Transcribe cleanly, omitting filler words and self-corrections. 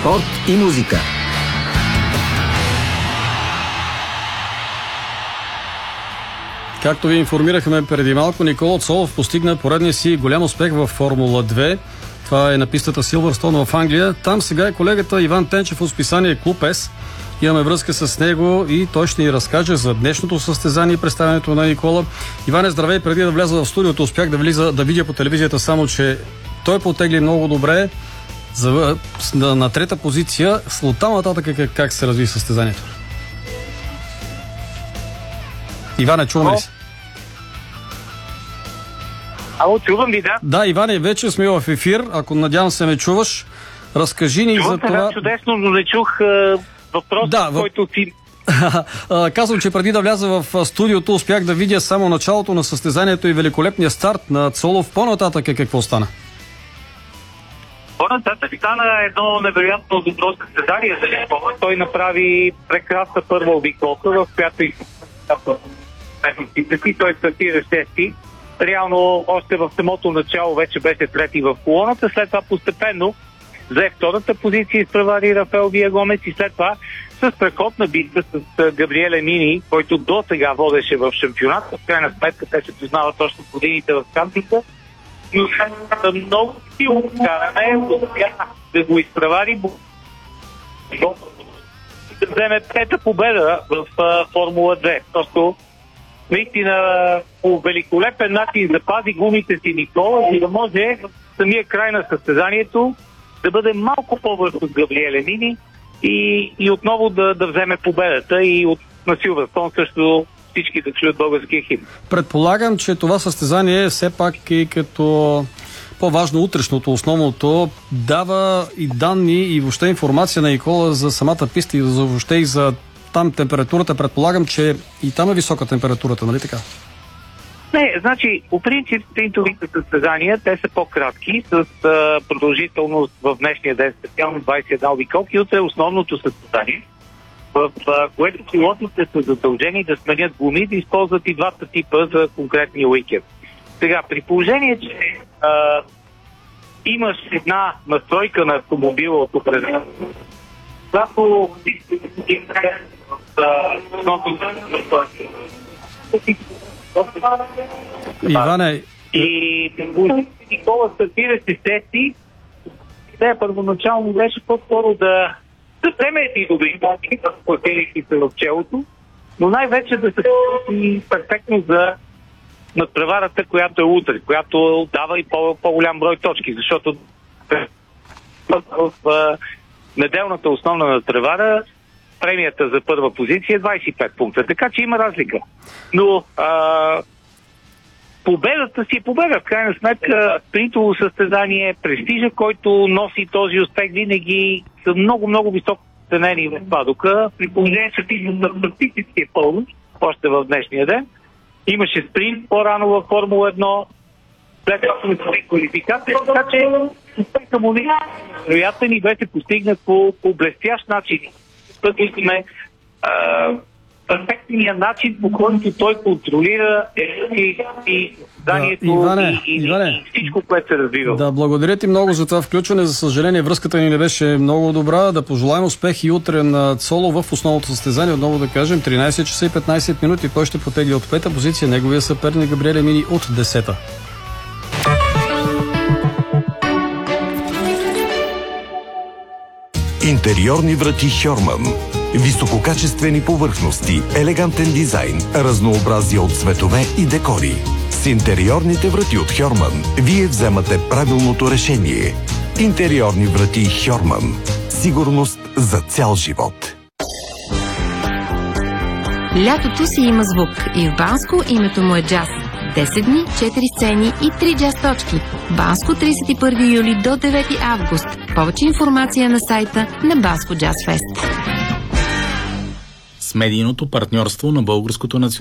спорт и музика. Както ви информирахме преди малко, Никола Цолов постигна поредния си голям успех в Формула 2. Това е на пистата Силвърстоун в Англия. Там сега е колегата Иван Тенчев от списание Клуб С. Имаме връзка с него и той ще ни разкаже за днешното състезание и представянето на Никола. Иване, здравей! Преди да вляза в студиото, успях да видя по телевизията само, че той потегли много добре на трета позиция. Оттам нататък как се разви състезанието? Иване, чуваме ли се? Ало, чувам ли, да? Да, Иване, вече сме в ефир. Ако надявам се ме чуваш, разкажи ни за това... Чудесно, но не чух въпрос, който ти... Казвам, че преди да вляза в студиото, успях да видя само началото на състезанието и великолепния старт на Цолов. По-нататък какво стана? По-нататък стана едно невероятно добро състезание за Никола. Той направи прекрасна първа обиколка, в която той стартира шести. Реално още в самото начало вече беше трети в колоната, след това постепенно взе втората позиция, изпревари Рафаел Виагомес и след това с страхотна битка с Габриеле Мини, който до сега водеше в шампионата. В крайна сметка те се познават точно годините в кантите, но много силно каране да го изпревари, да вземе пета победа в Формула 2. Просто наистина по великолепен начин запази гумите си Никола, и да може в самия край на състезанието да бъде малко по-бърз от Габриеле Мини и отново да вземе победата, и на Силвърстоун също всички да чуят българския химн. Предполагам, че това състезание все пак и като по-важно утрешното, основното, дава и данни и въобще информация на Никола за самата писта и въобще и за там температурата. Предполагам, че и там е висока температурата, нали така? Не, значи, по принцип, спринтовите състезания, те са по-кратки, с продължителност в днешния ден, специално 21 обиколки. Утре основното състезание, в което пилотите са задължени да сменят гуми, да използват и двата типа за конкретния уикенд. Сега, при положение, че имаш една настройка на автомобила от определено, когато Иване... И Никола стартира се сети. Те първоначално беше по-скоро да вземе и добри точки, платейки се в челото, но най-вече да се и перфектно за надпреварата, която е утре, която дава и по-голям брой точки, защото в неделната основна надпревара премията за първа позиция е 25 пункта, така че има разлика. Но победата си е победа. В крайна сметка, спринтово състезание, престижа, който носи този успех, винаги са много високо ценени в падока. При положение, че практически е пълно, още в днешния ден. Имаше спринт по-рано във Формула 1, след това сме квалификация, така че успеха му вероятно ни беше постигнат по блестящ начин. Сме перфектният начин, по който той контролира и зданието и всичко, което се развива. Да, благодаря ти много за това включване. За съжаление, връзката ни не беше много добра. Да пожелаем успех и утре на Цолов в основното състезание. Отново да кажем, 13 часа и 15 минути. Той ще потегли от пета позиция. Неговия съперник Габриеле Мини от 10-та. Интериорни врати Хьорман. Висококачествени повърхности, елегантен дизайн, разнообразие от цветове и декори. С интериорните врати от Хьорман вие вземате правилното решение. Интериорни врати Хьорман. Сигурност за цял живот. Лятото си има звук и в Банско името му е джаз. 10 дни, 4 сцени и 3 джаз точки. Банско, 31 юли до 9 август. Повече информация на сайта на Банско Джаз Фест. С медийното партньорство на Българското национално